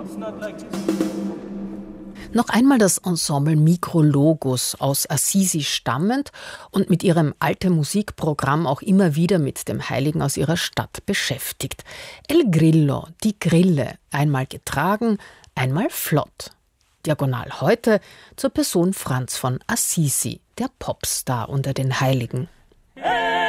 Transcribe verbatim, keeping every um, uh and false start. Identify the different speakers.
Speaker 1: Noch einmal das Ensemble Micro-Logos aus Assisi stammend und mit ihrem Alte-Musik-Programm auch immer wieder mit dem Heiligen aus ihrer Stadt beschäftigt. El Grillo, die Grille, einmal getragen, einmal flott. Diagonal heute zur Person Franz von Assisi, der Popstar unter den Heiligen. Hey!